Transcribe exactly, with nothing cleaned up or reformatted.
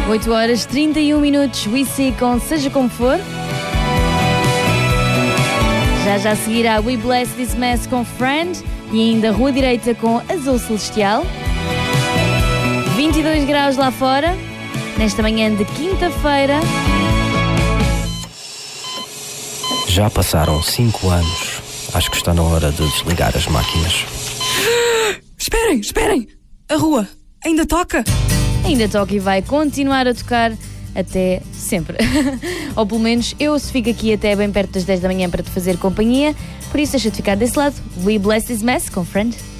oito horas trinta e um minutos, We See com Seja Como For. Já já seguirá We Bless This Mess com Friend e ainda Rua Direita com Azul Celestial. vinte e dois graus lá fora, nesta manhã de quinta-feira. Já passaram cinco anos. Acho que está na hora de desligar as máquinas. Esperem, esperem! A rua ainda toca? Ainda toca e vai continuar a tocar até sempre. Ou pelo menos eu se fico aqui até bem perto das dez da manhã para te fazer companhia. Por isso deixa-te ficar desse lado. We Bless This Mess com Friend.